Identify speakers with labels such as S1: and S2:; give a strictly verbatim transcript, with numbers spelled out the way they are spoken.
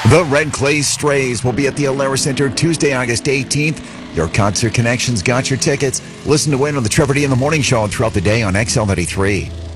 S1: The Red Clay Strays will be at the Alara Center Tuesday, August eighteenth. Your Concert Connections got your tickets. Listen to win on the Trevor D in the Morning Show throughout the day on X L ninety-three.